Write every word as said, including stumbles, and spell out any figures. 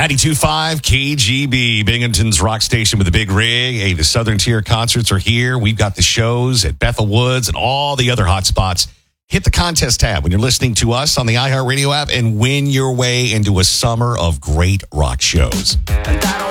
ninety-two point five K G B, Binghamton's rock station with the big rig. Hey, the Southern Tier concerts are here. We've got the shows at Bethel Woods and all the other hot spots. Hit the contest tab when you're listening to us on the iHeartRadio app and win your way into a summer of great rock shows. And I don't